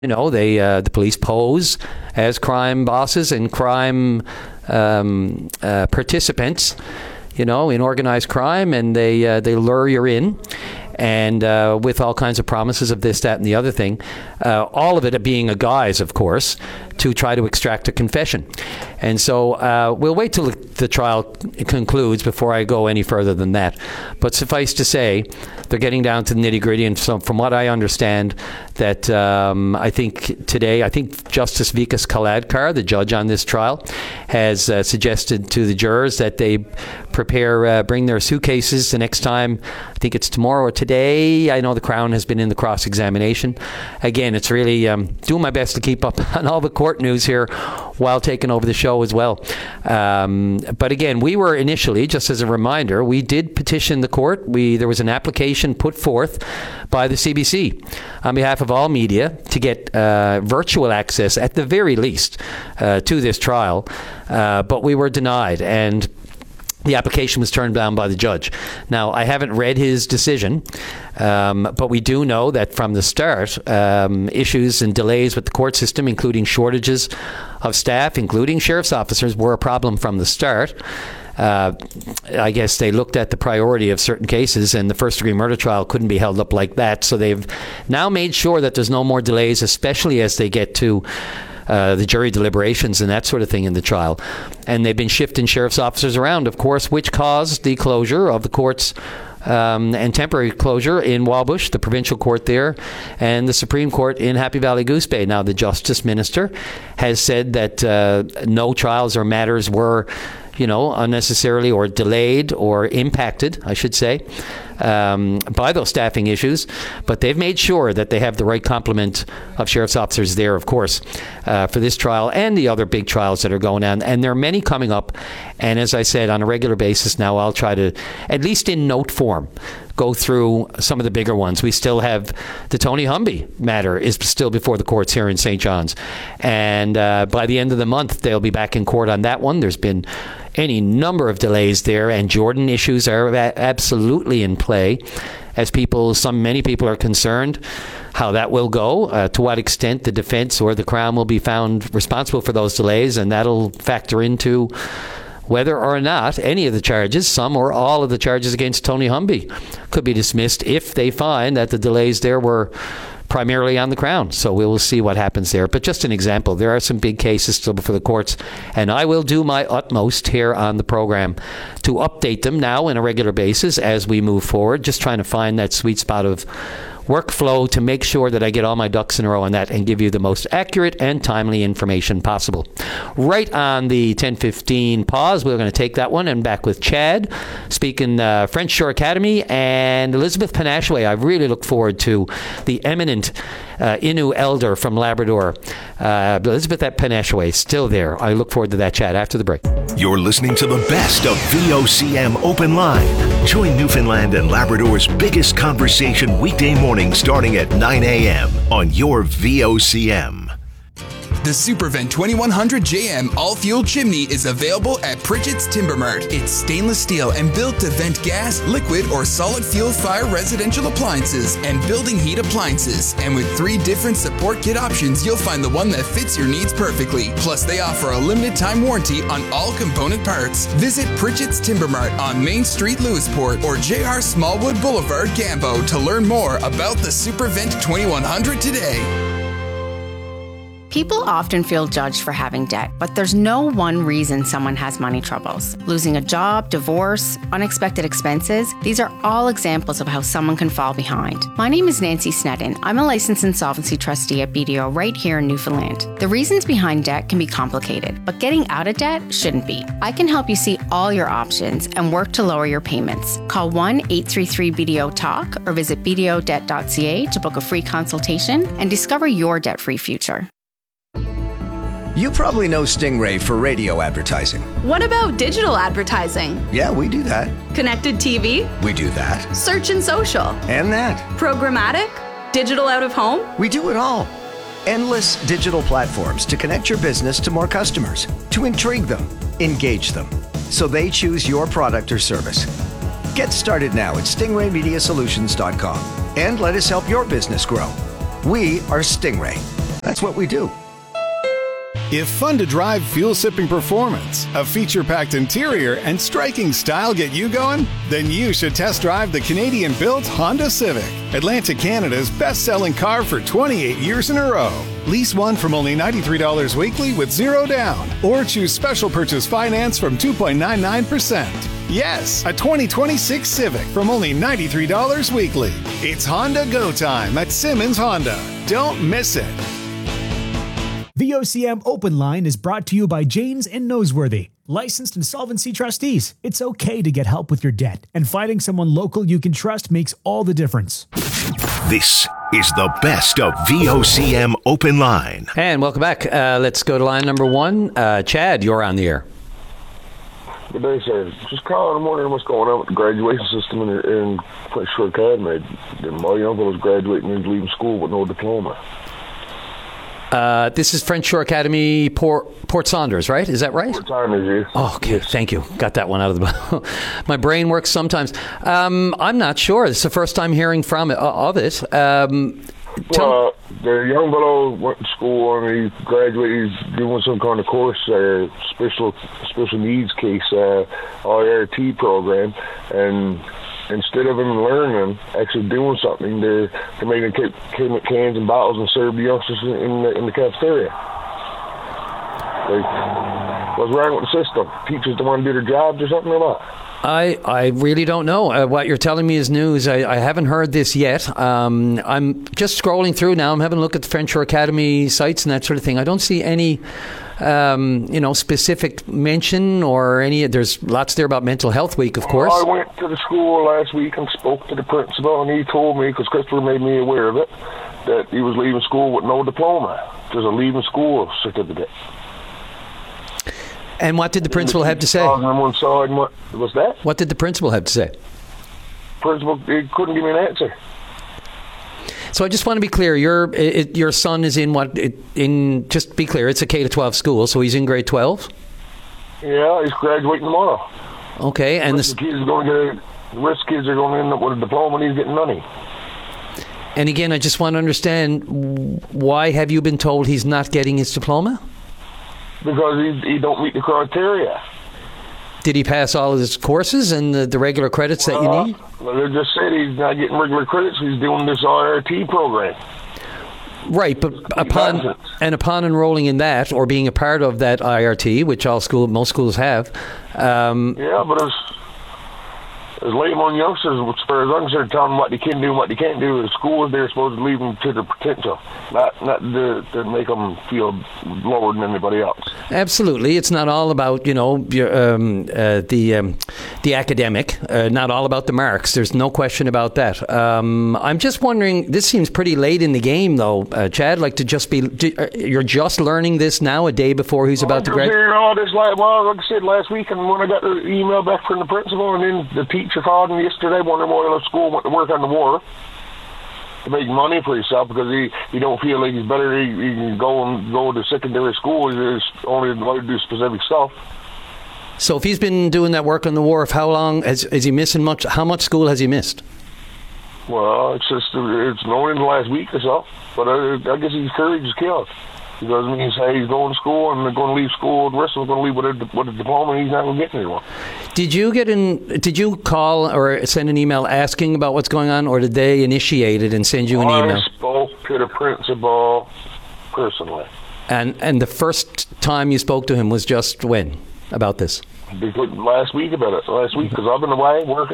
the police pose as crime bosses and crime participants, in organized crime, and they lure you in. And with all kinds of promises of this, that, and the other thing, all of it being a guise, of course, to try to extract a confession. And so we'll wait till the trial concludes before I go any further than that. But suffice to say, they're getting down to the nitty-gritty. And so from what I understand, that I think Justice Vikas Kaladkar, the judge on this trial, has suggested to the jurors that they bring their suitcases the next time. I think it's tomorrow or today. I know the Crown has been in the cross-examination. Again, it's really doing my best to keep up on all the court news here while taking over the show as well. But again, we were initially, just as a reminder, we did petition the court. There was an application put forth by the CBC on behalf of all media to get virtual access, at the very least, to this trial. But we were denied, and the application was turned down by the judge. Now, I haven't read his decision, but we do know that from the start, issues and delays with the court system, including shortages of staff, including sheriff's officers, were a problem from the start. I guess they looked at the priority of certain cases, and the first-degree murder trial couldn't be held up like that. So they've now made sure that there's no more delays, especially as they get to the jury deliberations and that sort of thing in the trial. And they've been shifting sheriff's officers around, of course, which caused the closure of the courts and temporary closure in Wabush, the provincial court there, and the Supreme Court in Happy Valley Goose Bay. Now, the Justice Minister has said that no trials or matters were unnecessarily or delayed or impacted, I should say, by those staffing issues. But they've made sure that they have the right complement of sheriff's officers there, of course, for this trial and the other big trials that are going on. And there are many coming up. And as I said, on a regular basis now, I'll try to, at least in note form, go through some of the bigger ones. We still have the Tony Humby matter is still before the courts here in St. John's. And by the end of the month, they'll be back in court on that one. There's been any number of delays there, and Jordan issues are absolutely in play as many people are concerned how that will go, to what extent the defense or the Crown will be found responsible for those delays, and that'll factor into whether or not any of the charges, some or all of the charges against Tony Humby, could be dismissed if they find that the delays there were primarily on the Crown. So we will see what happens there. But just an example, there are some big cases still before the courts, and I will do my utmost here on the program to update them now on a regular basis as we move forward, just trying to find that sweet spot of workflow to make sure that I get all my ducks in a row on that and give you the most accurate and timely information possible. Right on the 10:15 pause, we're going to take that one and back with Chad speaking French Shore Academy and Elizabeth Panashway. I really look forward to the eminent Innu elder from Labrador, Elizabeth at Panashway, still there. I look forward to that chat after the break. You're listening to the best of VOCM Open Line. Join Newfoundland and Labrador's biggest conversation weekday morning starting at 9 a.m. on your VOCM. The Supervent 2100 JM all-fuel chimney is available at Pritchett's Timber Mart. It's stainless steel and built to vent gas, liquid, or solid fuel fire residential appliances and building heat appliances. And with 3 different support kit options, you'll find the one that fits your needs perfectly. Plus, they offer a limited time warranty on all component parts. Visit Pritchett's Timber Mart on Main Street, Lewisport, or JR Smallwood Boulevard, Gambo to learn more about the Supervent 2100 today. People often feel judged for having debt, but there's no one reason someone has money troubles. Losing a job, divorce, unexpected expenses, these are all examples of how someone can fall behind. My name is Nancy Sneddon. I'm a licensed insolvency trustee at BDO right here in Newfoundland. The reasons behind debt can be complicated, but getting out of debt shouldn't be. I can help you see all your options and work to lower your payments. Call 1-833-BDO-TALK or visit bdodebt.ca to book a free consultation and discover your debt-free future. You probably know Stingray for radio advertising. What about digital advertising? Yeah, we do that. Connected TV? We do that. Search and social? And that. Programmatic? Digital out of home? We do it all. Endless digital platforms to connect your business to more customers, to intrigue them, engage them, so they choose your product or service. Get started now at stingraymediasolutions.com and let us help your business grow. We are Stingray. That's what we do. If fun to drive, fuel-sipping performance, a feature-packed interior, and striking style get you going, then you should test drive the Canadian-built Honda Civic, Atlantic Canada's best-selling car for 28 years in a row. Lease one from only $93 weekly with zero down, or choose special purchase finance from 2.99%. Yes, a 2026 Civic from only $93 weekly. It's Honda Go Time at Simmons Honda. Don't miss it. VOCM Open Line is brought to you by Janes and Noseworthy, licensed insolvency trustees. It's okay to get help with your debt, and finding someone local you can trust makes all the difference. This is the best of VOCM Open Line. And welcome back. Let's go to line number one. Chad, you're on the air. Good day, sir. Just calling. I'm wondering what's going on with the graduation system in French Shore Academy. My uncle was graduating and leaving school with no diploma. This is French Shore Academy, Port Saunders, right? Is that right? Port Saunders, yes. Oh, okay. Yes. Thank you. Got that one out of the My brain works sometimes. I'm not sure. This is the first time hearing of it. Well, the young fellow went to school and he graduated. He's doing some kind of course, special needs case, IRT program, and instead of them learning, actually doing something, they're making cans and bottles and serve the youngsters in the cafeteria. What's wrong with the system? Teachers don't want to do their jobs or something or not? I really don't know. What you're telling me is news. I haven't heard this yet. I'm just scrolling through now. I'm having a look at the French Shore Academy sites and that sort of thing. I don't see any specific mention or any. There's lots there about Mental Health Week, of course. I went to the school last week and spoke to the principal, and he told me, because Christopher made me aware of it, that he was leaving school with no diploma, just a leaving school certificate. And what did the principal have to say? On one side, and what was that? What did the principal have to say? Principal, he couldn't give me an answer. So I just want to be clear. Your son is in what? Just be clear. It's a K-12 school, so he's in grade 12. Yeah, he's graduating tomorrow. Okay, and the kids are going to get. The rest kids are going to end up with a diploma, and he's getting money. And again, I just want to understand, why have you been told he's not getting his diploma? Because he don't meet the criteria. Did he pass all of his courses and the regular credits that you need? Well, they just said he's not getting regular credits. He's doing this IRT program. Right, but upon enrolling in that or being a part of that IRT, which most schools have. Yeah, but it's laying on youngsters, as far as I'm concerned, telling them what they can do and what they can't do. The schools, they're supposed to leave them to their potential, not to make them feel lower than anybody else. Absolutely, it's not all about the academic, not all about the marks. There's no question about that. I'm just wondering. This seems pretty late in the game, though, Chad. Like to just be, you're just learning this now, a day before he's about to graduate. All this, like I said last week, and when I got the email back from the principal, and then the teacher called him yesterday, wondering why he left school, went to work on the wharf to make money for himself because he don't feel like he's better. He can go to secondary school. He's only allowed to do specific stuff. So if he's been doing that work on the wharf, how long is he missing? How much school has he missed? Well, it's only in the last week or so. But I guess his courage is killed. Because when you say he's going to school and they're going to leave school, the rest of them are going to leave with a diploma, and he's not going to get anywhere. Did you call or send an email asking about what's going on, or did they initiate it and send you an email? I spoke to the principal personally. And the first time you spoke to him was just when about this? Last week, because I've been away working.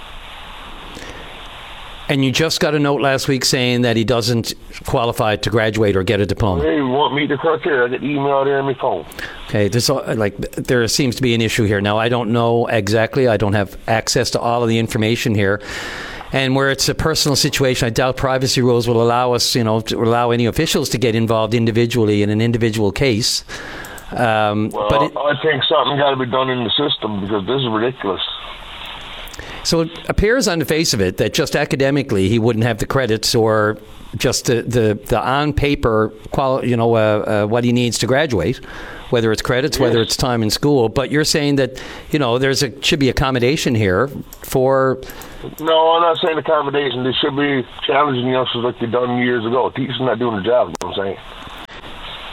And you just got a note last week saying that he doesn't qualify to graduate or get a diploma. They want me to criteria. I get email there on my phone. Okay, there seems to be an issue here. Now, I don't know exactly. I don't have access to all of the information here. And where it's a personal situation, I doubt privacy rules will allow us, to allow any officials to get involved individually in an individual case. But I think something got to be done in the system because this is ridiculous. So it appears on the face of it that just academically he wouldn't have the credits or just the on paper what he needs to graduate, whether it's credits, whether it's time in school. But you're saying that should be accommodation here for. No, I'm not saying accommodation. There should be challenging youngsters like they've done years ago. Teachers not doing the job. You know what I'm saying.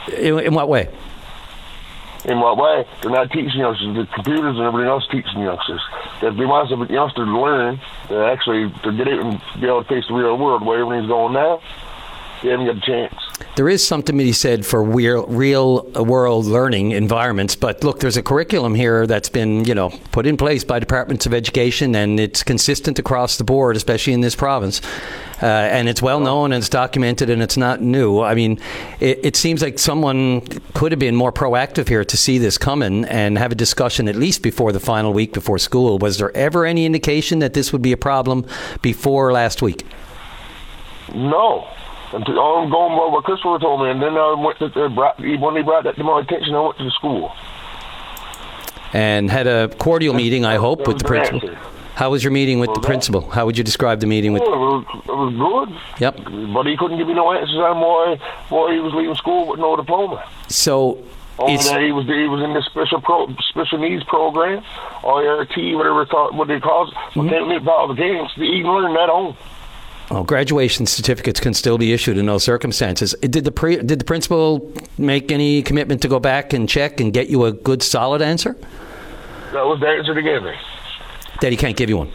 In what way? In what way? They're not teaching youngsters. The computers and everything else teaching youngsters. If they want the youngsters to learn, to get out and be able to face the real world, where everything's going now, they haven't got a chance. There is something to be said for real world learning environments, but look, there's a curriculum here that's been, put in place by departments of education, and it's consistent across the board, especially in this province. And it's well known and it's documented and it's not new. I mean, it seems like someone could have been more proactive here to see this coming and have a discussion at least before the final week before school. Was there ever any indication that this would be a problem before last week? No. I'm going by what Christopher told me, and then when they brought that to my attention, I went to the school. And had a cordial meeting, I hope, with the principal. Answer. How was your meeting with the principal? How would you describe the meeting with? It was good. Yep. But he couldn't give me no answers on why he was leaving school with no diploma. So only that he was in the special needs program, IRT, what they call it. But can't live out of the games. He can learn that on. Oh, graduation certificates can still be issued in those circumstances. Did the principal make any commitment to go back and check and get you a good, solid answer? That was the answer to give me. That he can't give you one?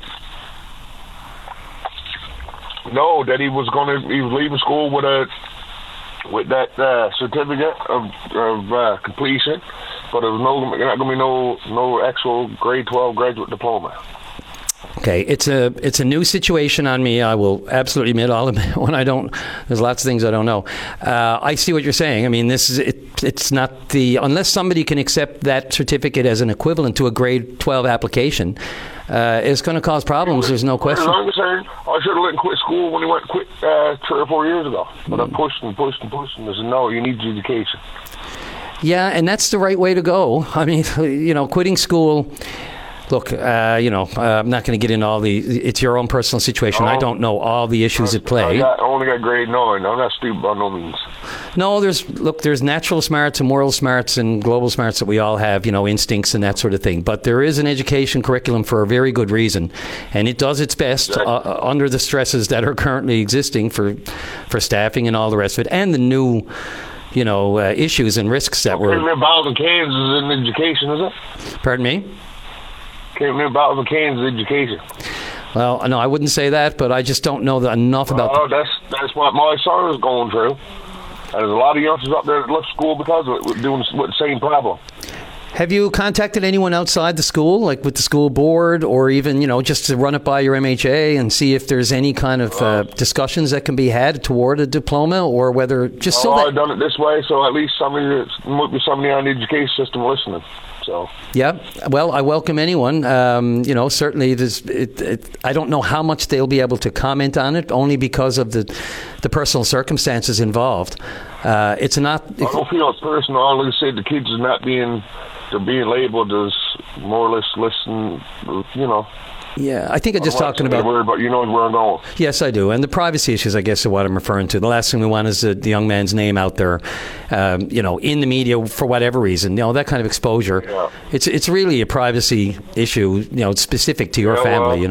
No, that he was leaving school with that certificate of completion, but there was not going to be no actual grade 12 graduate diploma. Okay, it's a new situation on me. I will absolutely admit there's lots of things I don't know. I see what you're saying. I mean, it's not unless somebody can accept that certificate as an equivalent to a grade 12 application, it's going to cause problems. There's no question. I'm concerned, I should have let him quit school when he went quit 3 or 4 years ago. But I pushed and I said, no, you need education. Yeah, and that's the right way to go. I mean, quitting school. Look, I'm not going to get into all it's your own personal situation. I don't know all the issues at play. I only got grade 9. I'm not stupid by no means. No, there's natural smarts and moral smarts and global smarts that we all have, instincts and that sort of thing. But there is an education curriculum for a very good reason. And it does its best under the stresses that are currently existing for staffing and all the rest of it. And the new, issues and risks that were... Bowles Kansas is in education, is it? Pardon me? Can't remember about Kansas education. Well, no, I wouldn't say that, but I just don't know enough about. That's what my son is going through. And there's a lot of youngsters up there that left school because of it, doing the same problem. Have you contacted anyone outside the school, like with the school board, or even just to run it by your MHA and see if there's any kind of discussions that can be had toward a diploma, or whether just so that I've done it this way, so at least somebody on the education system listening. So. Yeah, well, I welcome anyone. Certainly, I don't know how much they'll be able to comment on it, only because of the personal circumstances involved. It's not. I don't feel it's personal. Like I said, the kids is not being labeled as more or less Yeah, I think I'm just talking about... But you know where I'm going. Yes, I do. And the privacy issues, I guess, are what I'm referring to. The last thing we want is the young man's name out there, in the media for whatever reason. That kind of exposure. Yeah. It's really a privacy issue, specific to your family,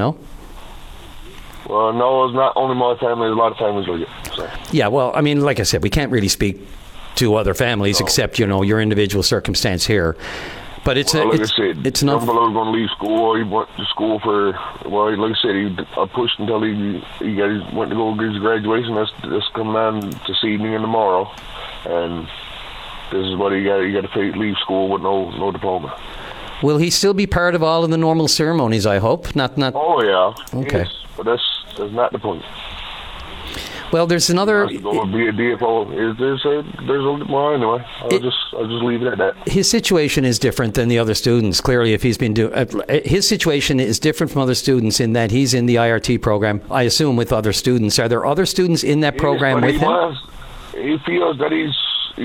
Well, no, it's not only my family. There's a lot of families like it. So. Yeah, well, I mean, like I said, we can't really speak to other families except, your individual circumstance here. But it's not. Young fellow going to leave school. He went to school for. Well, like I said, I pushed until he went to go get his graduation. That's coming on this evening and tomorrow, and this is what he got. He got to leave school with no diploma. Will he still be part of all of the normal ceremonies? I hope not. Oh yeah. Okay. Yes, but that's not the point. Well, there's another. Going to be a DFO. Well, anyway, I'll just leave it at that. His situation is different than the other students. Clearly, if he's been his situation is different from other students in that he's in the IRT program. I assume with other students. Are there other students in that program with him? He feels that he's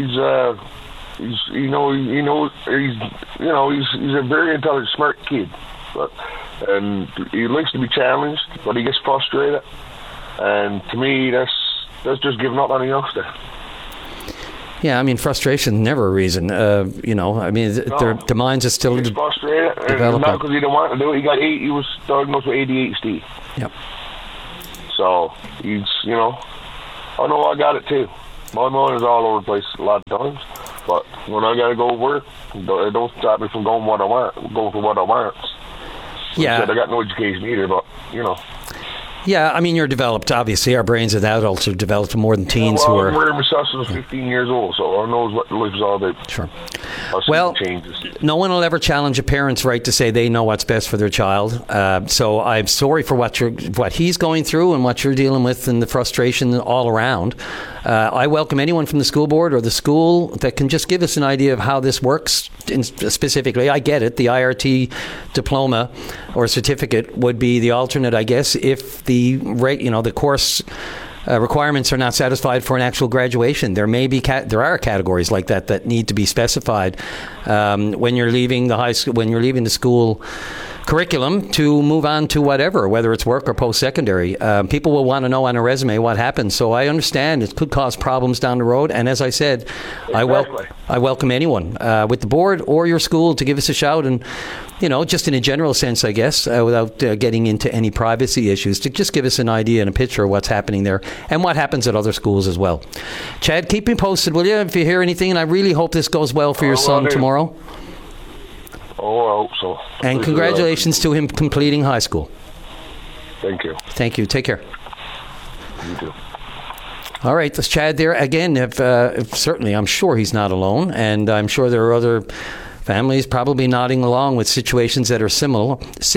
a very intelligent, smart kid, and he likes to be challenged, but he gets frustrated. And to me, that's just giving up on a youngster. Yeah, I mean, frustration is never a reason. Their minds are still frustrated. And not because he didn't want to do it. He was diagnosed with ADHD. Yep. So he's, I know I got it too. My mind is all over the place a lot of times. But when I gotta go work, it don't stop me from going for what I want. Yeah. I got no education either, but Yeah, I mean, you're developed. Obviously, our brains as adults are developed more than teens who are. I've been myself since 15 years old, so I know what life's all about. Sure. Well, no one will ever challenge a parent's right to say they know what's best for their child. So I'm sorry for what he's going through and what you're dealing with and the frustration all around. I welcome anyone from the school board or the school that can just give us an idea of how this works. Specifically, I get it. The IRT diploma or certificate would be the alternate, I guess, if the course requirements are not satisfied for an actual graduation. There may be there are categories like that need to be specified when you're leaving the high school, when you're leaving the school curriculum to move on to whatever, whether it's work or post-secondary. People will want to know on a resume what happened. So I understand it could cause problems down the road. And as I said, exactly. I welcome anyone with the board or your school to give us a shout and, just in a general sense, I guess, without getting into any privacy issues, to just give us an idea and a picture of what's happening there and what happens at other schools as well. Chad, keep me posted, will you, if you hear anything? And I really hope this goes well for your son tomorrow. Oh, I hope so. And congratulations to him completing high school. Thank you. Thank you. Take care. You too. All right, this Chad there again. Certainly, I'm sure he's not alone, and I'm sure there are other families probably nodding along with situations that are similar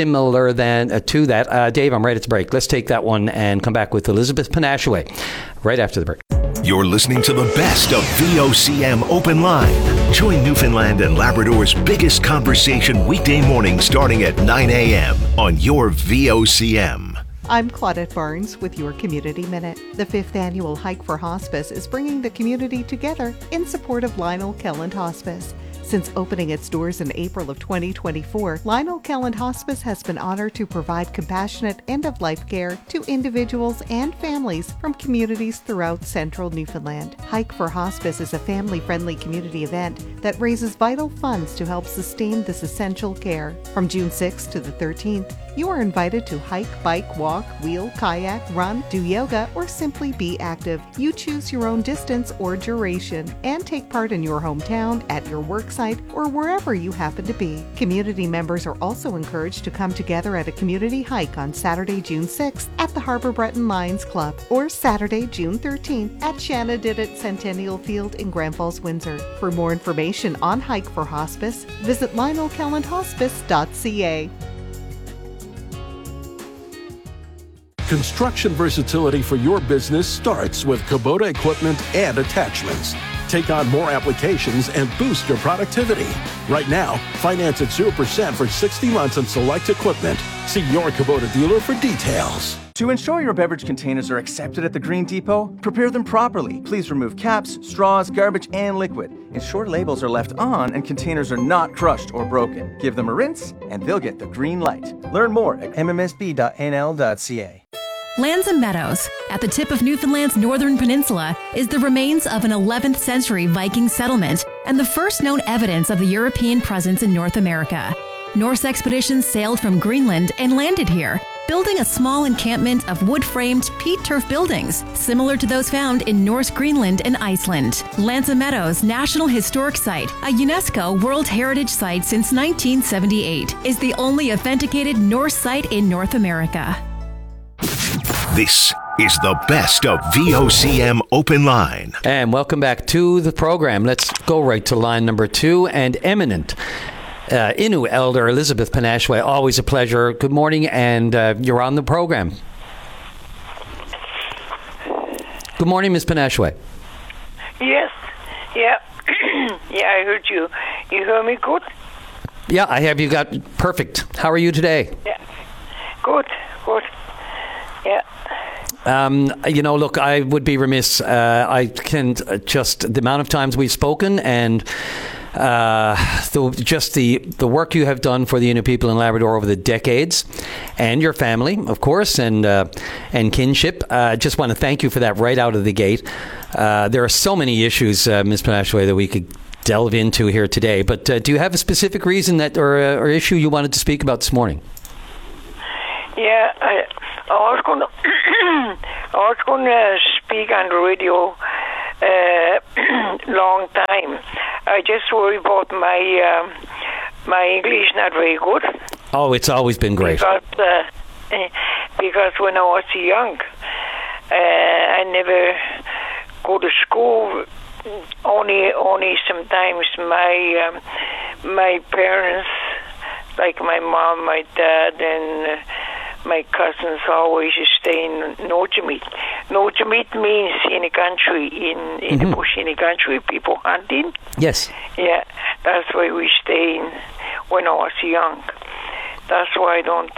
to that. Dave, I'm ready to break. Let's take that one and come back with Elizabeth Panashaway right after the break. You're listening to the best of VOCM Open Line. Join Newfoundland and Labrador's biggest conversation weekday morning starting at 9 a.m. on your VOCM. I'm Claudette Barnes with your Community Minute. The 5th annual Hike for Hospice is bringing the community together in support of Lionel Kelland Hospice. Since opening its doors in April of 2024, Lionel Kelland Hospice has been honored to provide compassionate end-of-life care to individuals and families from communities throughout central Newfoundland. Hike for Hospice is a family-friendly community event that raises vital funds to help sustain this essential care. From June 6th to the 13th, you are invited to hike, bike, walk, wheel, kayak, run, do yoga, or simply be active. You choose your own distance or duration and take part in your hometown, at your work site, or wherever you happen to be. Community members are also encouraged to come together at a community hike on Saturday, June 6th at the Harbour Breton Lions Club or Saturday, June 13th at Shanna Didit Centennial Field in Grand Falls, Windsor. For more information on Hike for Hospice, visit lionelkellandhospice.ca. Construction versatility for your business starts with Kubota equipment and attachments. Take on more applications and boost your productivity. Right now, finance at 0% for 60 months on select equipment. See your Kubota dealer for details. To ensure your beverage containers are accepted at the Green Depot, prepare them properly. Please remove caps, straws, garbage, and liquid. Ensure labels are left on and containers are not crushed or broken. Give them a rinse and they'll get the green light. Learn more at mmsb.nl.ca. Lands and Meadows, at the tip of Newfoundland's northern peninsula, is the remains of an 11th century Viking settlement and the first known evidence of the European presence in North America. Norse expeditions sailed from Greenland and landed here, building a small encampment of wood-framed peat turf buildings, similar to those found in Norse Greenland and Iceland. Lands and Meadows National Historic Site, a UNESCO World Heritage Site since 1978, is the only authenticated Norse site in North America. This is the best of VOCM Open Line. And welcome back to the program. Let's go right to line number 2 and eminent Innu Elder Elizabeth Panashaway. Always a pleasure. Good morning, and you're on the program. Good morning, Ms. Panashaway. Yes. Yeah. Yeah, I heard you. You hear me good? Yeah, I have you got perfect. How are you today? Yeah. Good. Yeah. Look, I would be remiss. I can't just the amount of times we've spoken and the work you have done for the Innu people in Labrador over the decades, and your family, of course, and kinship. Just want to thank you for that right out of the gate. There are so many issues, Ms. Panashaway, that we could delve into here today. But do you have a specific reason or issue you wanted to speak about this morning? Yeah, I was going to speak on the radio long time. I just worry about my English not very good. Oh, it's always been great. Because when I was young, I never go to school. Only sometimes my parents, like my mom, my dad, and my cousins always stay in Nojamit. Nojamit means in the country, in the bush, in the country, people hunting. Yes. Yeah, that's why we stay in when I was young. That's why I don't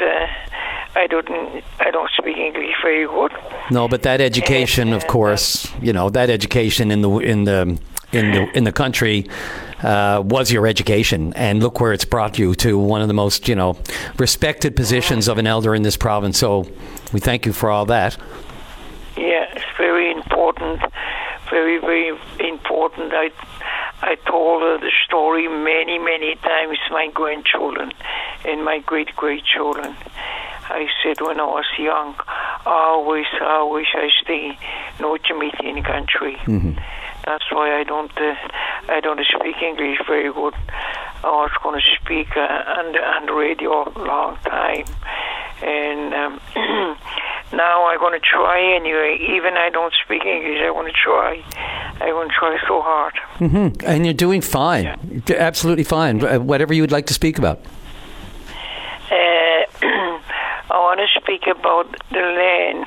speak English very good. No, but that education, of course, that education in the country was your education, and look where it's brought you to one of the most, respected positions of an elder in this province. So we thank you for all that. Yeah, it's very important, very, very important. I told her the story many, many times, my grandchildren and my great-grandchildren. I said when I was young, always I stay Nojamit in the country. Mm-hmm. That's why I don't speak English very good. I was going to speak on the radio a long time, and now I'm going to try anyway. Even I don't speak English, I want to try. I want to try so hard. Mm-hmm. And you're doing fine. Yeah. You're absolutely fine. Whatever you would like to speak about. I want to speak about the land.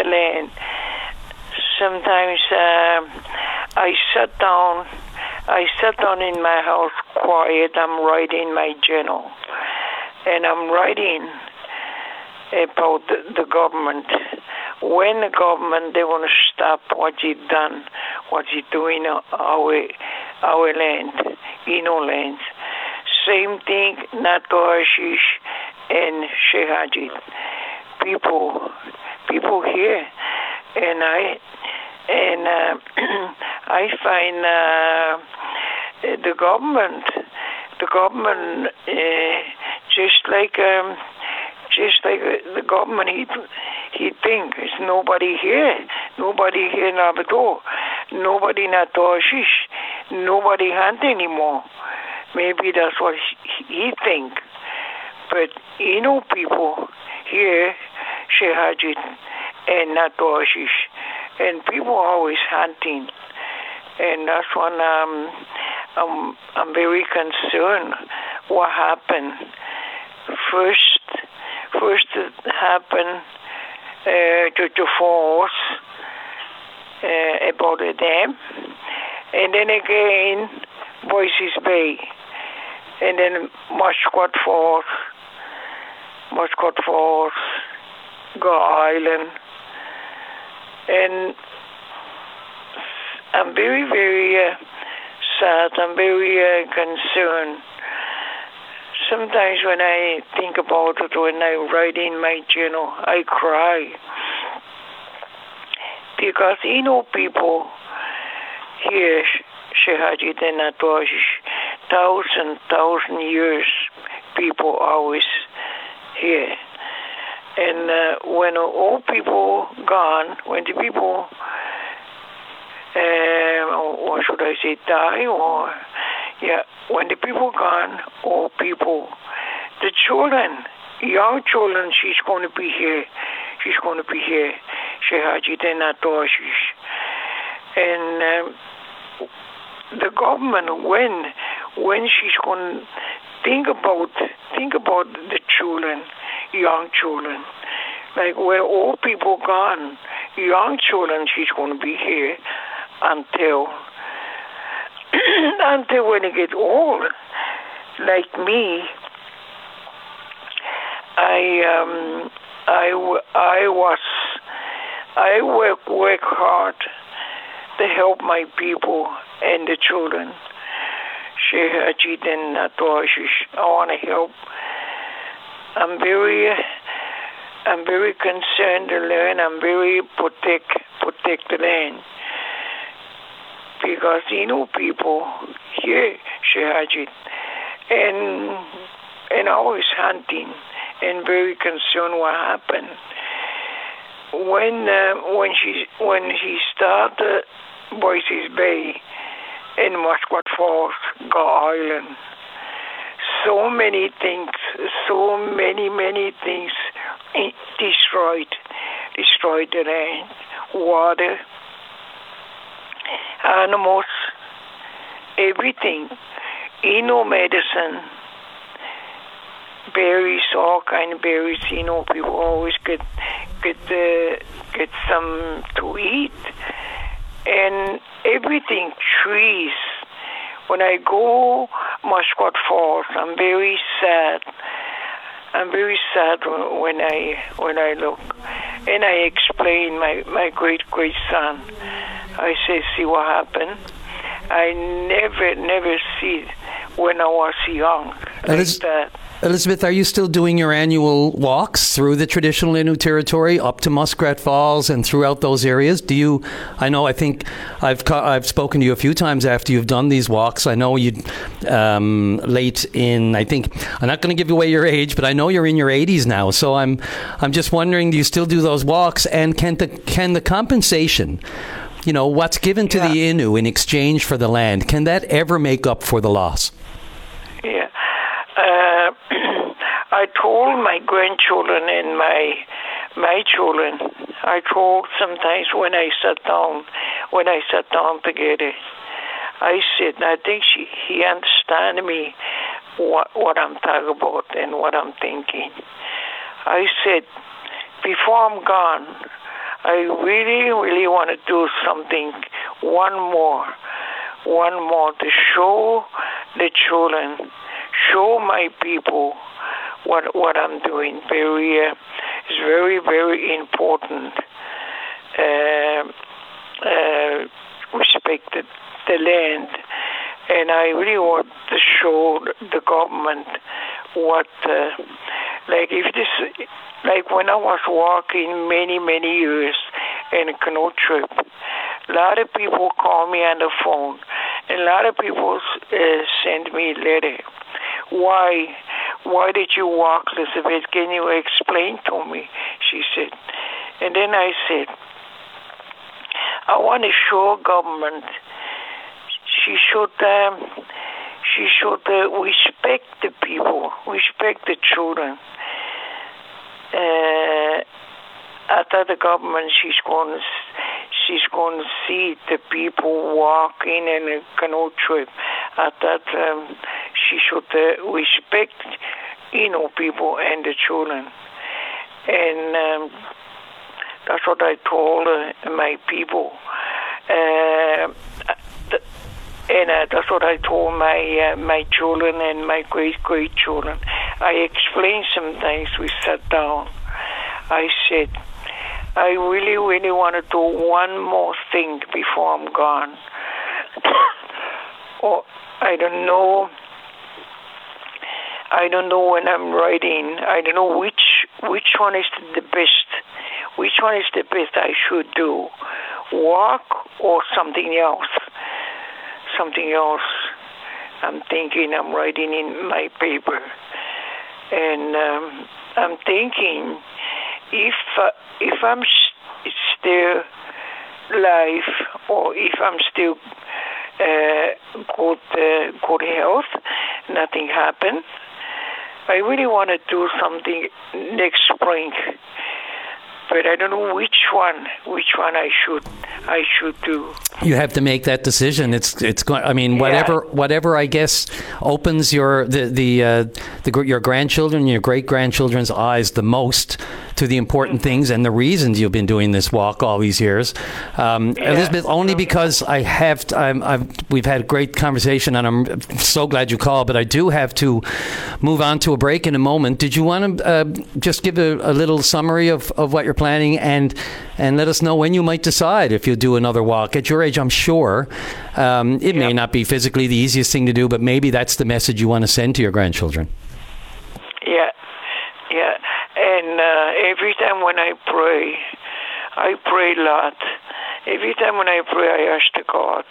Sometimes I sat down in my house quiet. I'm writing my journal, and I'm writing about the government. When the government, they want to stop what you done, what you doing our land, lands. Same thing, Natuashish and Shehajit. People here, and I find the government, just like the government, he think there's nobody here in Labrador, nobody in Natuashish, nobody hunt anymore. Maybe that's what he think. But people here, Shehajit and Natuashish, and people are always hunting, and that's when I'm very concerned. What happened? First it happened to force about the dam, and then again Voices Bay, and then Musquat Falls, Gull Island, and I'm very, very sad. I'm very concerned. Sometimes when I think about it, when I write in my journal, I cry. Because people here, Shehajit and Natuashish, thousand years, people always here. And when all people gone, when the people, or should I say die, when the people gone, all people, the children, young children, she's going to be here, Shehajit and Natuashish. And the government, when she's going to think about the children, young children, like where all people gone, young children, she's going to be here until when they get old, like me. I work hard to help my people and the children. Shehajit and Natuashish, I want to help. I'm very concerned to learn. I'm very protect the land. Because people here, Shehajit, and always hunting, and very concerned what happened. When he started Voices Bay, in Musquat Falls, Gull Island. So many things, so many things destroyed the land, water, animals, everything. Medicine, berries, all kind of berries. People always get some to eat, and everything, trees. When I go Musquat Falls, I'm very sad. I'm very sad when I look, and I explain my great son. I say, see what happened. I never see when I was young like that. Elizabeth, are you still doing your annual walks through the traditional Innu territory up to Muskrat Falls and throughout those areas? Do you? I think I've spoken to you a few times after you've done these walks. I know you late in. I think I'm not going to give away your age, but I know you're in your 80s now. So I'm just wondering, do you still do those walks? And can the compensation, what's given to the Innu in exchange for the land, can that ever make up for the loss? Yeah. I told my grandchildren and my children, I told sometimes when I sat down together, I said, I think he understands me, what I'm talking about and what I'm thinking. I said, before I'm gone, I really want to do something, one more to show the children, show my people what I'm doing. It's very, very important. Respect the land, and I really want to show the government what, like when I was walking many years in a canoe trip, a lot of people call me on the phone, and a lot of people send me a letter. Why did you walk, Elizabeth? Can you explain to me? She said. And then I said, I want to show government she should respect the people, respect the children. After the government, she's going to see the people walking in a canoe trip. At that time, she should respect, people and the children. And that's what I told my people. And that's what I told my children and my great-grandchildren. I explained sometimes. We sat down. I said, I really want to do one more thing before I'm gone. Or I don't know when I'm writing. I don't know which one is the best. Which one is the best I should do? Walk or something else? Something else. I'm thinking, I'm writing in my paper. And I'm thinking, if I'm still alive, or if I'm still good health, nothing happened, I really want to do something next spring. But I don't know which one I should do. You have to make that decision. It's going. I mean, whatever I guess opens your grandchildren, your great grandchildren's eyes the most to the important things and the reasons you've been doing this walk all these years. Elizabeth, only because we've had a great conversation, and I'm so glad you called. But I do have to move on to a break in a moment. Did you want to just give a little summary of what you're planning and let us know when you might decide if you'll do another walk? At your age, I'm sure it may not be physically the easiest thing to do, but maybe that's the message you want to send to your grandchildren. Yeah. And every time when I pray a lot. Every time when I pray, I ask the God,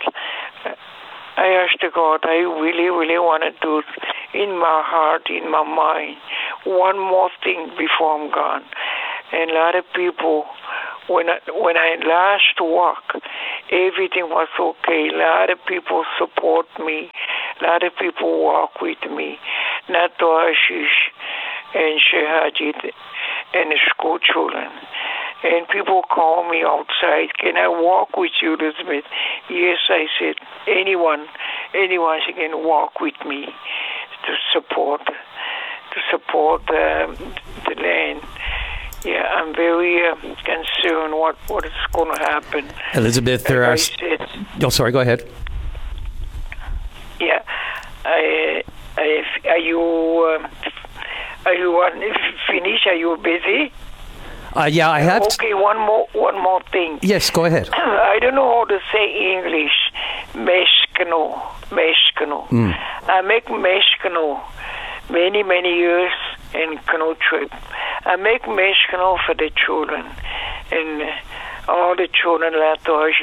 I really want to do in my heart, in my mind, one more thing before I'm gone. And a lot of people, when I last walk, everything was okay. A lot of people support me. A lot of people walk with me. Nato Ashish and Shehajit and the school children. And people call me outside, can I walk with you, Elizabeth? Yes, I said, anyone can walk with me to support the land. Yeah, I'm very concerned what is going to happen. Elizabeth, there are... Oh, sorry, go ahead. Yeah. Are you finished? Are you busy? Yeah, I have. Okay, one more thing. Yes, go ahead. I don't know how to say English. Meshkano. I make meshkano many years in canoe trip. I make meshkano for the children and all the children. I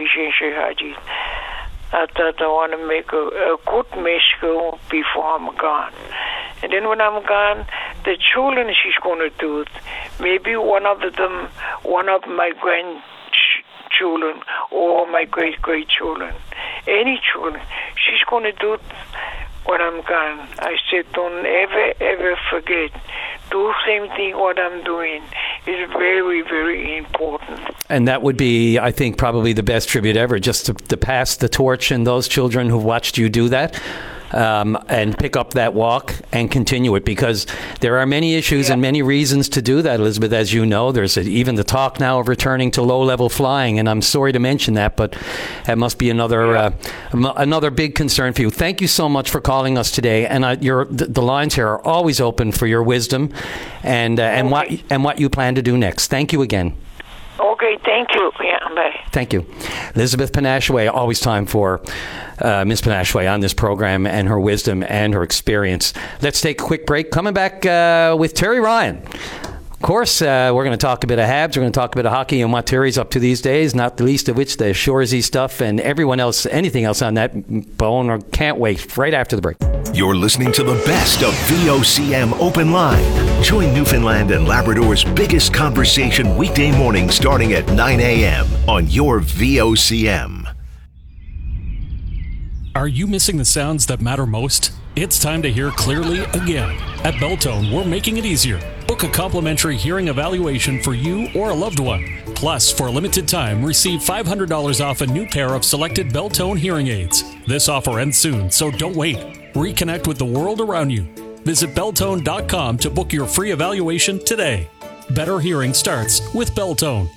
thought I want to make a good meshkano before I'm gone. And then when I'm gone, the children she's going to do it. Maybe one of my grandchildren or my great-grandchildren, any children, she's going to do it when I'm gone. I said, don't ever forget. Do the same thing what I'm doing is very, very important. And that would be, I think, probably the best tribute ever, just to pass the torch and those children who've watched you do that. And pick up that walk and continue it, because there are many issues and many reasons to do that, Elizabeth, as you know. There's even the talk now of returning to low-level flying, and I'm sorry to mention that, but that must be another big concern for you. Thank you so much for calling us today, and the lines here are always open for your wisdom and what you plan to do next. Thank you again. Okay, thank you. Yeah, bye. Thank you. Elizabeth Panashway, always time for Ms. Panashway on this program and her wisdom and her experience. Let's take a quick break. Coming back with Terry Ryan. Of course, we're going to talk a bit of Habs. We're going to talk a bit of hockey and what Terry's up to these days, not the least of which the Shoresy stuff and anything else on that bone. Or can't wait. Right after the break. You're listening to the best of VOCM Open Line. Join Newfoundland and Labrador's biggest conversation weekday morning starting at 9 a.m. on your VOCM. Are you missing the sounds that matter most? It's time to hear clearly again. At Belltone, we're making it easier. Book a complimentary hearing evaluation for you or a loved one. Plus, for a limited time, receive $500 off a new pair of selected Belltone hearing aids. This offer ends soon, so don't wait. Reconnect with the world around you. Visit Belltone.com to book your free evaluation today. Better hearing starts with Belltone.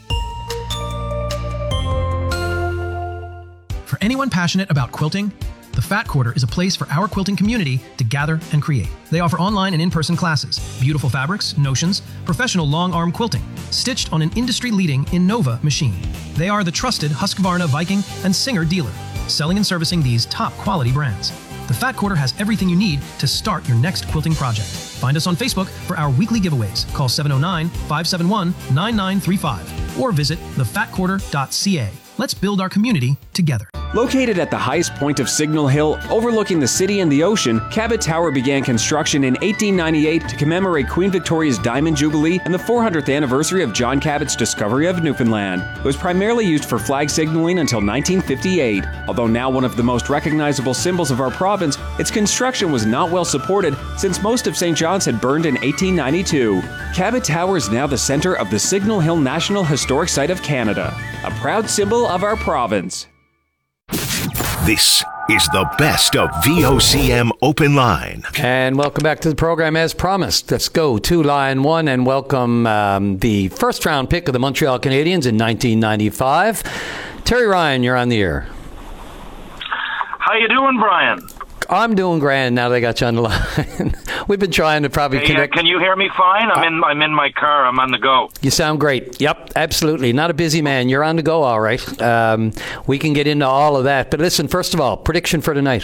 For anyone passionate about quilting, The Fat Quarter is a place for our quilting community to gather and create. They offer online and in-person classes, beautiful fabrics, notions, professional long-arm quilting, stitched on an industry-leading Innova machine. They are the trusted Husqvarna, Viking, and Singer dealer, selling and servicing these top-quality brands. The Fat Quarter has everything you need to start your next quilting project. Find us on Facebook for our weekly giveaways. Call 709-571-9935 or visit thefatquarter.ca. Let's build our community together. Located at the highest point of Signal Hill, overlooking the city and the ocean, Cabot Tower began construction in 1898 to commemorate Queen Victoria's Diamond Jubilee and the 400th anniversary of John Cabot's discovery of Newfoundland. It was primarily used for flag signaling until 1958. Although now one of the most recognizable symbols of our province, its construction was not well supported since most of St. John's had burned in 1892. Cabot Tower is now the center of the Signal Hill National Historic Site of Canada, a proud symbol of our province. This is the best of VOCM Open Line. And welcome back to the program as promised. Let's go to line one and welcome the first round pick of the Montreal Canadiens in 1995. Terry Ryan, you're on the air. How you doing, Brian? I'm doing grand now that I got you on the line. We've been trying to probably connect. Can you hear me fine? I'm in my car. I'm on the go. You sound great. Yep, absolutely. Not a busy man. You're on the go, all right. We can get into all of that. But listen, first of all, prediction for tonight.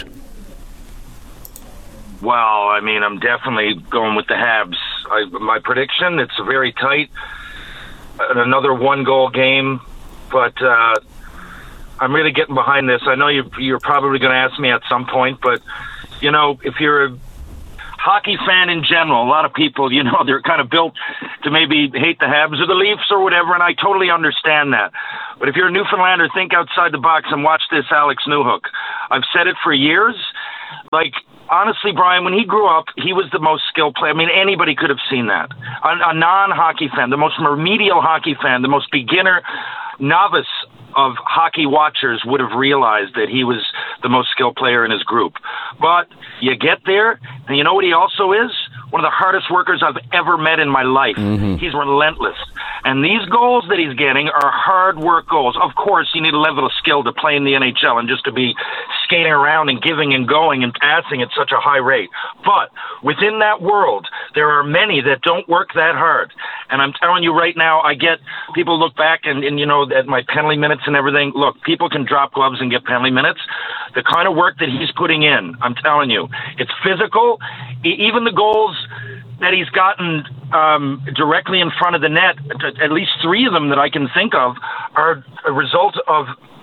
Well, I'm definitely going with the Habs. My prediction, it's a very tight, another one-goal game, but I'm really getting behind this. I know you're probably going to ask me at some point, but, if you're a hockey fan in general, a lot of people, they're kind of built to maybe hate the Habs or the Leafs or whatever, and I totally understand that. But if you're a Newfoundlander, think outside the box and watch this Alex Newhook. I've said it for years. Like, honestly, Brian, when he grew up, he was the most skilled player. I mean, anybody could have seen that. A non-hockey fan, the most remedial hockey fan, the most beginner, novice of hockey watchers would have realized that he was the most skilled player in his group. But you get there, and you know what he also is? One of the hardest workers I've ever met in my life. Mm-hmm. He's relentless. And these goals that he's getting are hard work goals. Of course, you need a level of skill to play in the NHL and just to be skating around and giving and going and passing at such a high rate. But within that world, there are many that don't work that hard. And I'm telling you right now, I get people look back and at my penalty minutes and everything. Look, people can drop gloves and get penalty minutes. The kind of work that he's putting in, I'm telling you, it's physical. Even the goals that he's gotten directly in front of the net, at least 3 of them that I can think of, are a result of,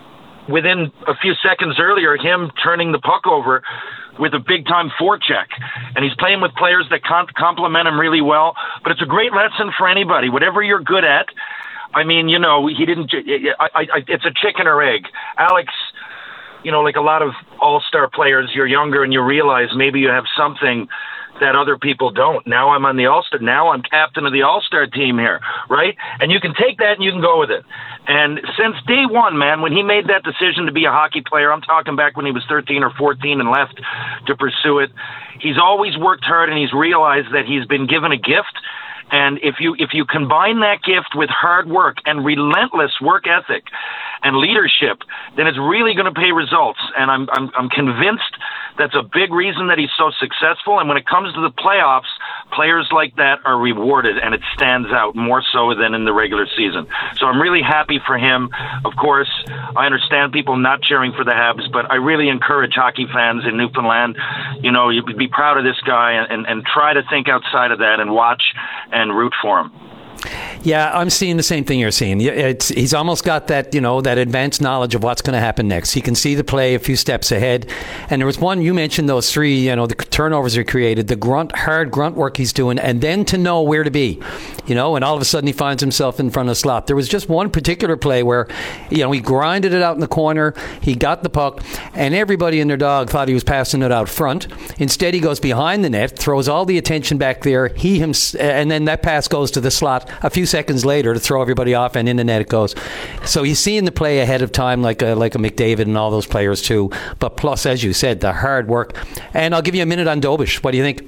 within a few seconds earlier, him turning the puck over with a big-time forecheck. And he's playing with players that complement him really well. But it's a great lesson for anybody. Whatever you're good at, I mean, he didn't... it's a chicken or egg. Alex, like a lot of all-star players, you're younger and you realize maybe you have something that other people don't. Now I'm on the All-Star. Now I'm captain of the All-Star team here, right? And you can take that and you can go with it. And since day one, man, when he made that decision to be a hockey player, I'm talking back when he was 13 or 14 and left to pursue it, he's always worked hard and he's realized that he's been given a gift. And if you combine that gift with hard work and relentless work ethic and leadership, then it's really going to pay results. And I'm convinced that's a big reason that he's so successful. And when it comes to the playoffs, players like that are rewarded, and it stands out more so than in the regular season. So I'm really happy for him. Of course, I understand people not cheering for the Habs, but I really encourage hockey fans in Newfoundland, you be proud of this guy and try to think outside of that and watch and root for him. Yeah, I'm seeing the same thing you're seeing. He's almost got that, that advanced knowledge of what's going to happen next. He can see the play a few steps ahead. And there was one, you mentioned those 3, the turnovers are created, the hard grunt work he's doing, and then to know where to be, and all of a sudden he finds himself in front of the slot. There was just one particular play where, he grinded it out in the corner, he got the puck, and everybody and their dog thought he was passing it out front. Instead, he goes behind the net, throws all the attention back there, and then that pass goes to the slot a few seconds later to throw everybody off, and in the net it goes. So he's seeing the play ahead of time, like a McDavid and all those players too. But plus, as you said, the hard work. And I'll give you a minute on Dobish. What do you think?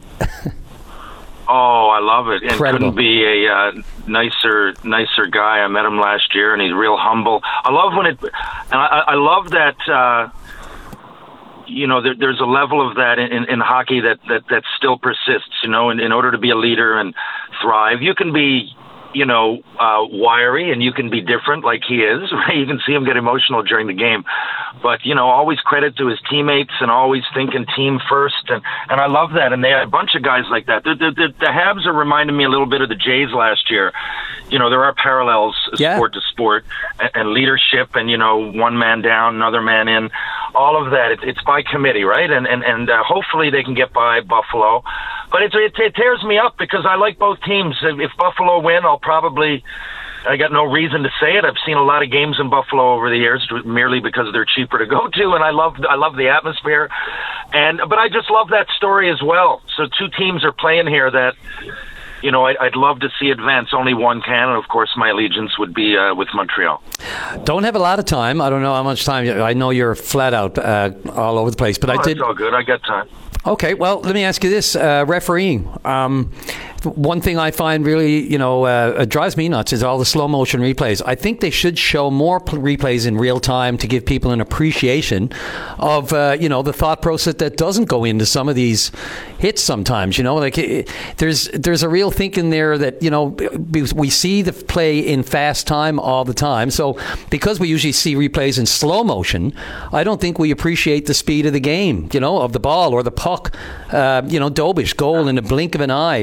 Oh, I love it. And Incredible. Couldn't be a nicer guy. I met him last year, and he's real humble. I love I love that. There's a level of that in hockey that still persists. In order to be a leader and thrive, you can be, wiry and you can be different, like he is. Right? You can see him get emotional during the game, but always credit to his teammates and always thinking team first. And I love that. And they had a bunch of guys like that. The Habs are reminding me a little bit of the Jays last year. There are parallels, sport to sport, and leadership, and one man down, another man in. All of that, it's by committee, right? And hopefully they can get by Buffalo. But it tears me up because I like both teams. If Buffalo win, I got no reason to say it. I've seen a lot of games in Buffalo over the years merely because they're cheaper to go to, and I love the atmosphere. But I just love that story as well. So 2 teams are playing here that, I'd love to see advance. Only one can, and of course my allegiance would be with Montreal. Don't have a lot of time. I don't know how much time. I know you're flat out all over the place, but It's all good. I got time. Okay, well, let me ask you this. Refereeing. One thing I find really, drives me nuts is all the slow motion replays. I think they should show more replays in real time to give people an appreciation of, the thought process that doesn't go into some of these hits sometimes. There's a real thinking there that, we see the play in fast time all the time. So because we usually see replays in slow motion, I don't think we appreciate the speed of the game, of the ball or the puck. Dobish goal in the blink of an eye.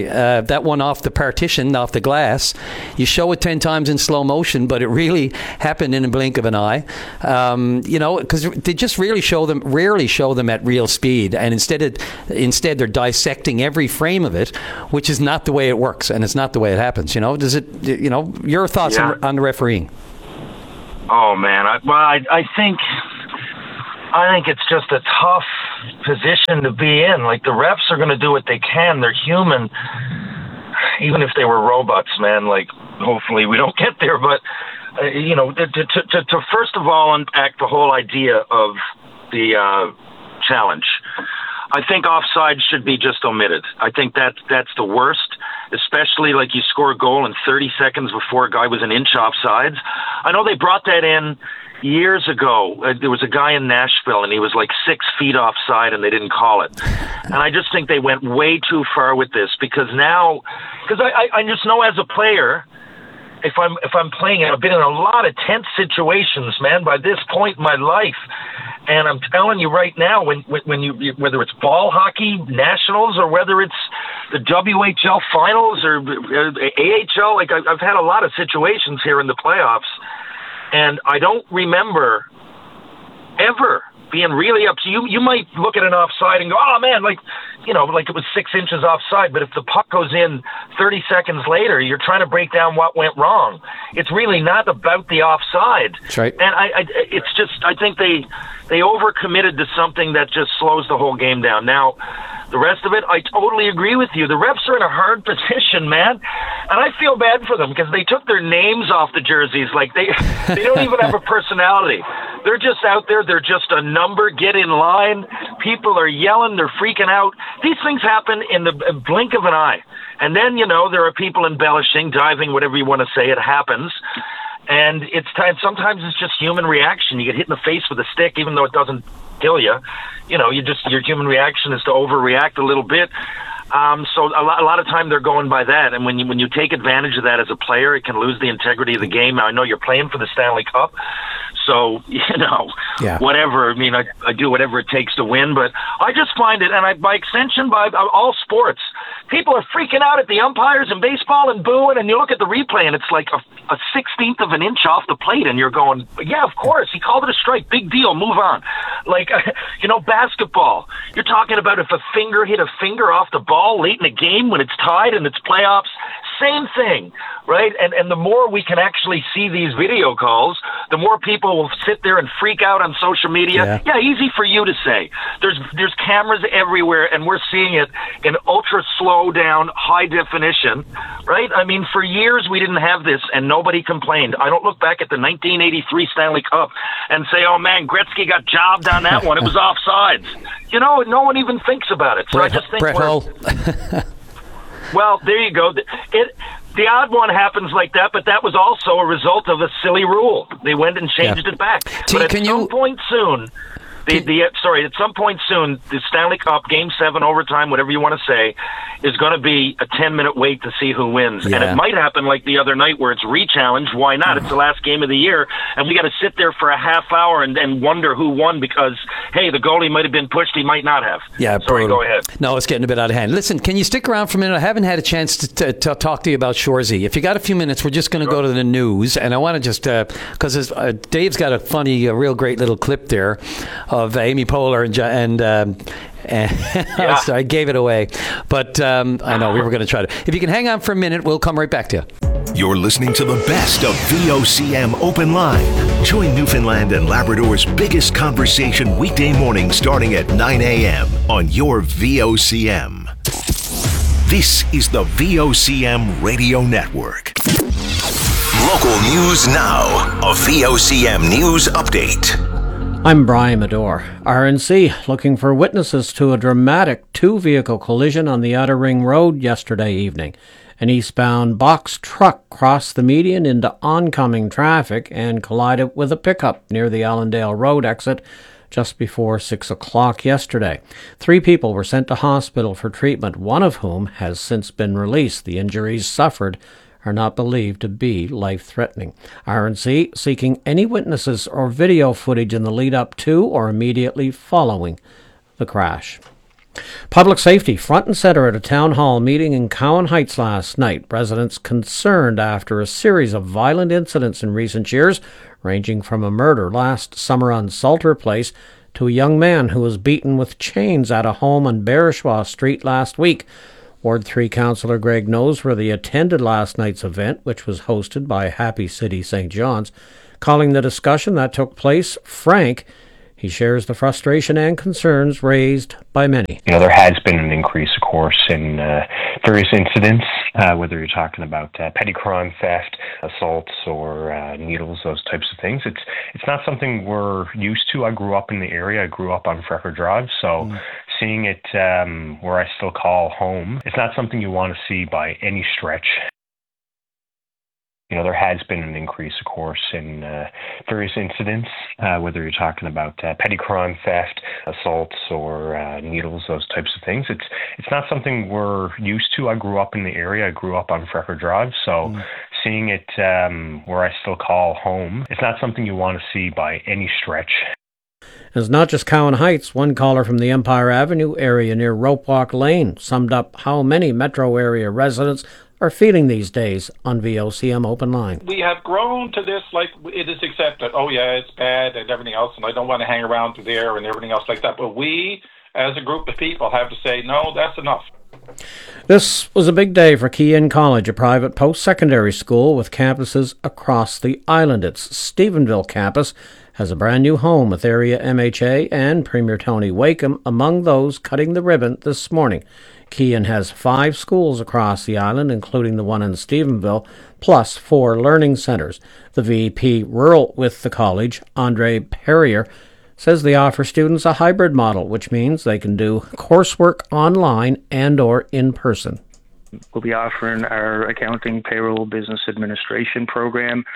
that one off the partition, off the glass. You show it 10 times in slow motion, but it really happened in a blink of an eye. Because they just rarely show them at real speed, and instead they're dissecting every frame of it, which is not the way it works, and it's not the way it happens. Does it? Your thoughts on the refereeing? Oh man, I think it's just a tough position to be in. Like, the refs are going to do what they can. They're human, even if they were robots, man. Like, hopefully we don't get there, but to first of all unpack the whole idea of the challenge. I think offside should be just omitted. I think that's the worst, especially like you score a goal and 30 seconds before a guy was an inch offsides. I know they brought that in years ago. There was a guy in Nashville, and he was like 6 feet offside, and they didn't call it. And I just think they went way too far with this, because I just know as a player, if I'm playing it, I've been in a lot of tense situations, man, by this point in my life. And I'm telling you right now, when you whether it's ball hockey nationals or whether it's the WHL finals or AHL, like I've had a lot of situations here in the playoffs, and I don't remember ever being really up to you. You might look at an offside and go, oh man, like it was 6 inches offside. But if the puck goes in 30 seconds later, you're trying to break down what went wrong. It's really not about the offside. That's right. And I think they overcommitted to something that just slows the whole game down. Now, the rest of it, I totally agree with you. The refs are in a hard position, man. And I feel bad for them, because they took their names off the jerseys. Like, they don't even have a personality. They're just out there. They're just a number. Get in line. People are yelling. They're freaking out. These things happen in the blink of an eye. And then, there are people embellishing, diving, whatever you want to say. It happens. And it's time. Sometimes it's just human reaction. You get hit in the face with a stick, even though it doesn't kill you. Your human reaction is to overreact a little bit. So a lot of time they're going by that. And when you take advantage of that as a player, it can lose the integrity of the game. Now, I know you're playing for the Stanley Cup, so, whatever. I mean, I do whatever it takes to win, but I just find it, and by extension, by all sports, people are freaking out at the umpires in baseball and booing, and you look at the replay, and it's like a 16th of an inch off the plate, and you're going, yeah, of course, he called it a strike, big deal, move on. Like, basketball, you're talking about if a finger hit a finger off the ball late in the game when it's tied and it's playoffs, same thing, right? And the more we can actually see these video calls, the more people will sit there and freak out on social media. Yeah, easy for you to say. There's cameras everywhere, and we're seeing it in ultra slow down, high definition, right? I mean, for years we didn't have this, and nobody complained. I don't look back at the 1983 Stanley Cup and say, oh man, Gretzky got jobbed on that one. It was offsides. No one even thinks about it. So I just think well, there you go. The odd one happens like that, but that was also a result of a silly rule. They went and changed it back. But at some point soon, the Stanley Cup, Game 7, overtime, whatever you want to say, is going to be a 10-minute wait to see who wins. Yeah. And it might happen like the other night where it's re-challenge. Why not? It's the last game of the year, and we got to sit there for a half hour and wonder who won because, hey, the goalie might have been pushed, he might not have. Yeah, sorry, go ahead. No, it's getting a bit out of hand. Listen, can you stick around for a minute? I haven't had a chance to talk to you about Shoresy. If you got a few minutes, we're just going to go to the news, and I want to just, because Dave's got a funny, real great little clip there of Amy Poehler and so I gave it away, but I know we were going to try to. If you can hang on for a minute, we'll come right back to you. You're listening to the best of VOCM Open Line. Join Newfoundland and Labrador's biggest conversation weekday morning starting at 9 a.m. on your VOCM. This is the VOCM Radio Network. Local news now. A VOCM News Update. I'm Brian Medore. RNC looking for witnesses to a dramatic two-vehicle collision on the Outer Ring Road yesterday evening. An eastbound box truck crossed the median into oncoming traffic and collided with a pickup near the Allendale Road exit just before 6 o'clock yesterday. 3 people were sent to hospital for treatment, one of whom has since been released. The injuries suffered are not believed to be life-threatening. RNC seeking any witnesses or video footage in the lead-up to or immediately following the crash. Public safety front and center at a town hall meeting in Cowan Heights last night. Residents concerned after a series of violent incidents in recent years, ranging from a murder last summer on Salter Place to a young man who was beaten with chains at a home on Bereshaw Street last week. Ward 3 Councillor Greg Noseworthy attended last night's event, which was hosted by Happy City St. John's, calling the discussion that took place frank. He shares the frustration and concerns raised by many. There has been an increase, of course, in various incidents, whether you're talking about petty crime, theft, assaults, or needles, those types of things. It's not something we're used to. I grew up in the area. I grew up on Frecker Drive, so seeing it where I still call home, it's not something you want to see by any stretch. There has been an increase, of course, in various incidents, whether you're talking about petty crime, theft, assaults, or needles, those types of things. It's not something we're used to. I grew up in the area. I grew up on Frecker Drive, so seeing it where I still call home, it's not something you want to see by any stretch. It's not just Cowan Heights. One caller from the Empire Avenue area near Rope Walk Lane summed up how many metro area residents are feeling these days on VOCM Open Line. We have grown to this, like, it is accepted. Oh, yeah, it's bad and everything else, and I don't want to hang around there and everything else like that. But we, as a group of people, have to say, no, that's enough. This was a big day for Keyin College, a private post-secondary school with campuses across the island. Its Stephenville campus has a brand new home with area MHA and Premier Tony Wakeham among those cutting the ribbon this morning. Keyin has 5 schools across the island, including the one in Stephenville, plus 4 learning centres. The VP rural with the college, Andre Perrier, says they offer students a hybrid model, which means they can do coursework online and or in person. We'll be offering our accounting, payroll, business administration program.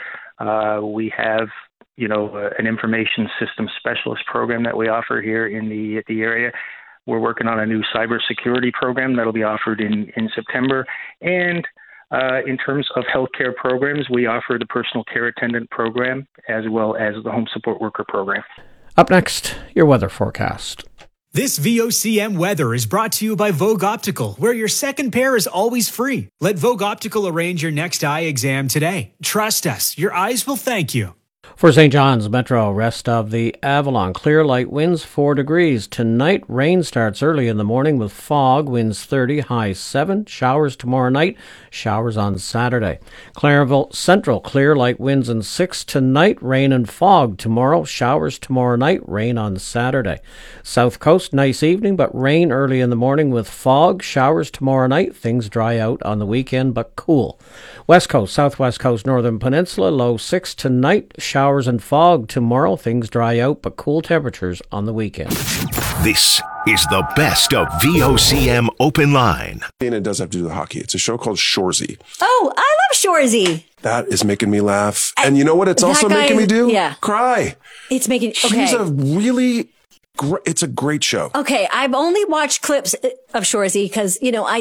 We have an information system specialist program that we offer here in the area. We're working on a new cybersecurity program that'll be offered in September. And in terms of healthcare programs, we offer the personal care attendant program as well as the home support worker program. Up next, your weather forecast. This VOCM weather is brought to you by Vogue Optical, where your second pair is always free. Let Vogue Optical arrange your next eye exam today. Trust us, your eyes will thank you. For St. John's Metro, rest of the Avalon, clear light winds 4 degrees. Tonight, rain starts early in the morning with fog, winds 30, high 7. Showers tomorrow night, showers on Saturday. Clarenville Central, clear light winds and 6 tonight, rain and fog tomorrow. Showers tomorrow night, rain on Saturday. South Coast, nice evening, but rain early in the morning with fog. Showers tomorrow night, things dry out on the weekend, but cool. West Coast, Southwest Coast, Northern Peninsula, low 6 tonight, showers and fog tomorrow. Things dry out, but cool temperatures on the weekend. This is the best of VOCM Open Line. And it does have to do with hockey. It's a show called Shoresy. Oh, I love Shoresy. That is making me laugh. And you know what it's also making me do? Yeah. Cry. It's making... Okay. She's a really... It's a great show. Okay, I've only watched clips of Shoresy because,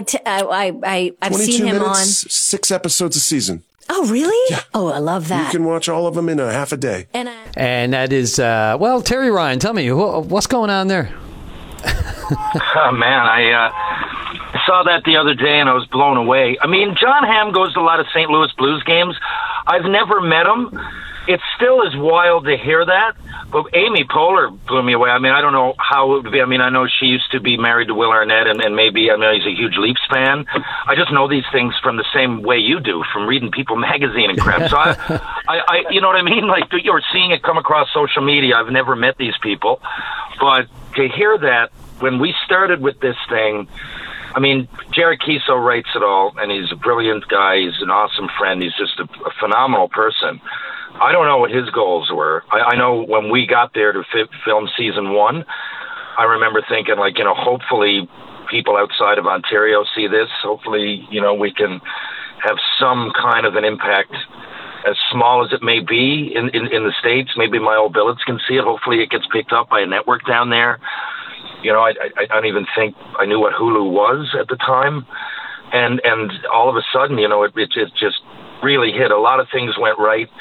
I've seen him on... 6 episodes a season. Oh, really? Yeah. Oh, I love that. You can watch all of them in a half a day. And that is, Terry Ryan, tell me, what's going on there? Oh, man, I saw that the other day and I was blown away. I mean, John Hamm goes to a lot of St. Louis Blues games. I've never met him. It still is wild to hear that. But Amy Poehler blew me away. I mean, I don't know how it would be. I mean, I know she used to be married to Will Arnett, and maybe, he's a huge Leafs fan. I just know these things from the same way you do, from reading People magazine and crap. So I you know what I mean? Like, you're seeing it come across social media. I've never met these people. But to hear that, when we started with this thing, I mean, Jared Kiso writes it all, and he's a brilliant guy. He's an awesome friend. He's just a phenomenal person. I don't know what his goals were. I know when we got there to film season 1, I remember thinking, hopefully people outside of Ontario see this. Hopefully, we can have some kind of an impact, as small as it may be in the States. Maybe my old billets can see it. Hopefully it gets picked up by a network down there. I don't even think I knew what Hulu was at the time. And all of a sudden, it just really hit. A lot of things went right.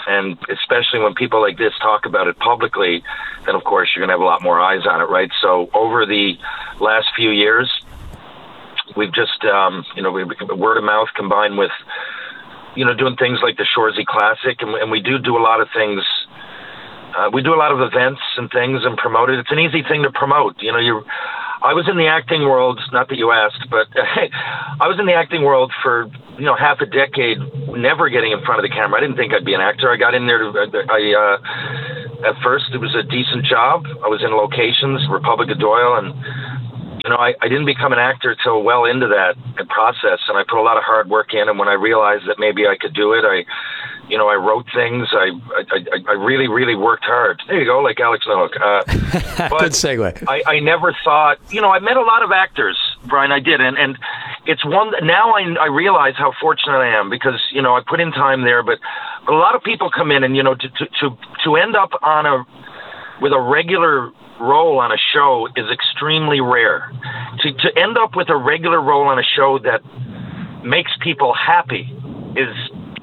And especially when people like this talk about it publicly, then of course you're going to have a lot more eyes on it, right? So over the last few years, we've just, word of mouth combined with, doing things like the Shoresy Classic, and we do a lot of things. We do a lot of events and things and promote it. It's an easy thing to promote. I was in the acting world, not that you asked, but I was in the acting world for, half a decade, never getting in front of the camera. I didn't think I'd be an actor. I got in there at first it was a decent job. I was in locations, Republic of Doyle, and I didn't become an actor till well into that process, and I put a lot of hard work in, and when I realized that maybe I could do it, I wrote things. I really, really worked hard. There you go, like Alex Nowak. Good segue. I never thought, I met a lot of actors, Brian, I did, and it's one, now I realize how fortunate I am, because, I put in time there, but a lot of people come in and, to end up with a regular role on a show is extremely rare. To end up with a regular role on a show that makes people happy is,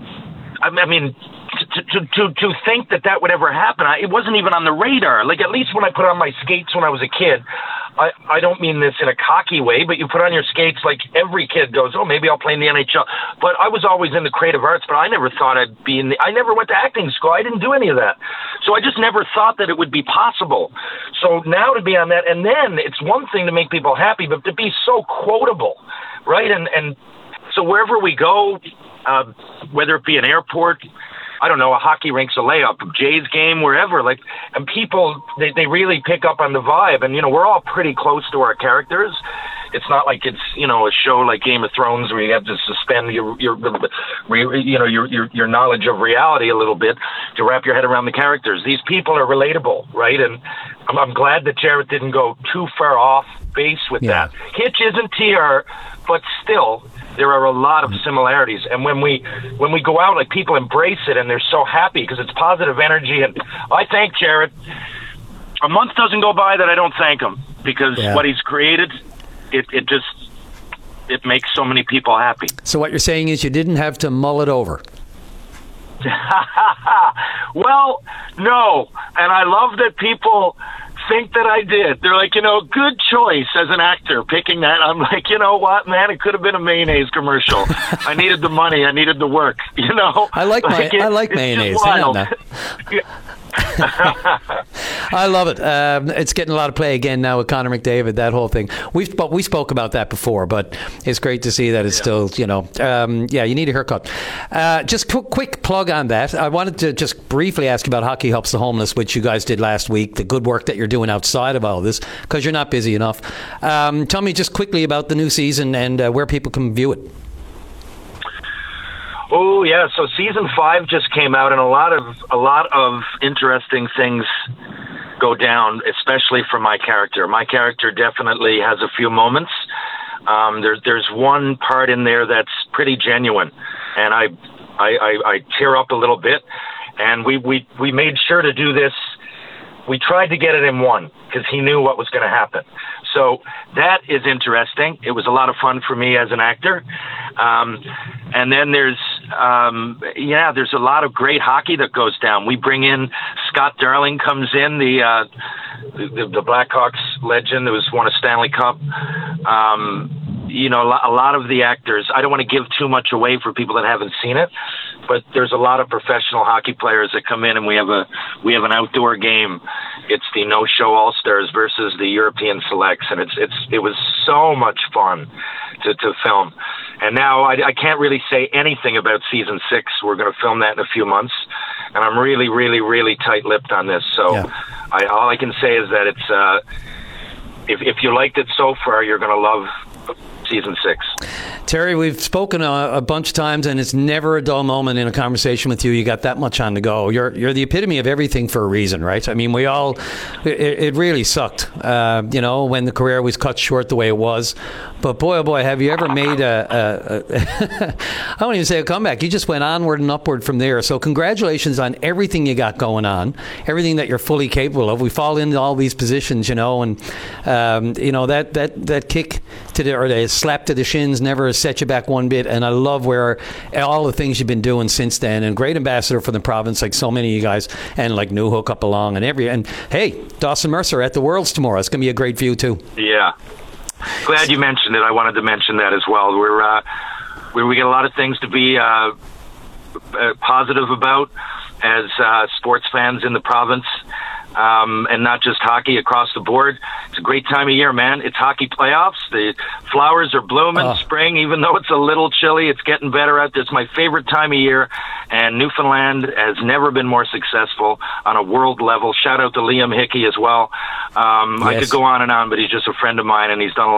to think that would ever happen, it wasn't even on the radar. Like, at least when I put on my skates when I was a kid, I don't mean this in a cocky way, but you put on your skates, like every kid goes, oh, maybe I'll play in the NHL. But I was always in the creative arts, but I never thought I'd be I never went to acting school. I didn't do any of that. So I just never thought that it would be possible. So now to be on that, and then it's one thing to make people happy, but to be so quotable, right? And so wherever we go, whether it be an airport, I don't know, a hockey rink's a layup, a Jays game, wherever, and people, they really pick up on the vibe, and, we're all pretty close to our characters. It's not like it's, a show like Game of Thrones where you have to suspend your knowledge of reality a little bit to wrap your head around the characters. These people are relatable, right? And I'm glad that Jarrett didn't go too far off base with that. Hitch isn't TR, but still, there are a lot of similarities. And when we go out, like, people embrace it and they're so happy because it's positive energy. And I thank Jarrett. A month doesn't go by that I don't thank him, because what he's created, it makes so many people happy. So what you're saying is you didn't have to mull it over. Well, no. And I love that people think that I did. They're like, good choice as an actor picking that. I'm like, you know what, man, it could have been a mayonnaise commercial. I needed the money. I needed the work. I like mayonnaise. Hang on now. I love it. It's getting a lot of play again now with Connor McDavid, that whole thing. We spoke about that before, but it's great to see that it's still, you need a haircut. Just quick plug on that. I wanted to just briefly ask you about Hockey Helps the Homeless, which you guys did last week, the good work that you're doing outside of all this, because you're not busy enough. Tell me just quickly about the new season and where people can view it. Oh yeah, so season 5 just came out, and a lot of interesting things go down, especially for my character. My character definitely has a few moments. There's one part in there that's pretty genuine, and I tear up a little bit. And we made sure to do this. We tried to get it in one because he knew what was going to happen. So that is interesting. It was a lot of fun for me as an actor. And then there's a lot of great hockey that goes down. We bring in Scott Darling comes in, the Blackhawks legend that was won a Stanley Cup. A lot of the actors, I don't want to give too much away for people that haven't seen it, but there's a lot of professional hockey players that come in, and we have an outdoor game. It's the no-show All-Stars versus the European Selects, and it was so much fun to film. And now I can't really say anything about season 6. We're going to film that in a few months, and I'm really, really, really tight-lipped on this. So all I can say is that it's if you liked it so far, you're going to love season 6. Terry, we've spoken a bunch of times, and it's never a dull moment in a conversation with you. You got that much on the go. You're the epitome of everything for a reason, right? I mean, it really sucked, when the career was cut short the way it was. But boy, oh boy, have you ever made I don't even say a comeback. You just went onward and upward from there. So congratulations on everything you got going on, everything that you're fully capable of. We fall into all these positions, and that kick to the slap to the shins, never set you back one bit. And I love where all the things you've been doing since then. And great ambassador for the province, like so many of you guys, and like Newhook up along and hey, Dawson Mercer at the Worlds tomorrow. It's going to be a great view too. Yeah. Glad you mentioned it. I wanted to mention that as well. We get a lot of things to be positive about as sports fans in the province, and not just hockey, across the board. It's a great time of year, man. It's hockey playoffs. The flowers are blooming. Spring, even though it's a little chilly, it's getting better out there. It's my favorite time of year, and Newfoundland has never been more successful on a world level. Shout out to Liam Hickey as well. I could go on and on, but he's just a friend of mine, and he's done a lot